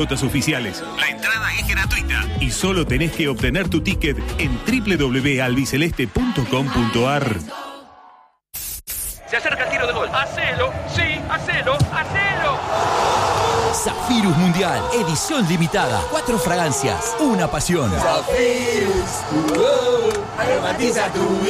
Notas oficiales. La entrada es gratuita y solo tenés que obtener tu ticket en www.albiceleste.com.ar. Se acerca el tiro de gol. ¡Hacelo! ¡Sí! ¡Hacelo! ¡Hacelo! Zafirus Mundial, edición limitada. 4 fragancias, una pasión. Zafirus, aromatiza tu vida.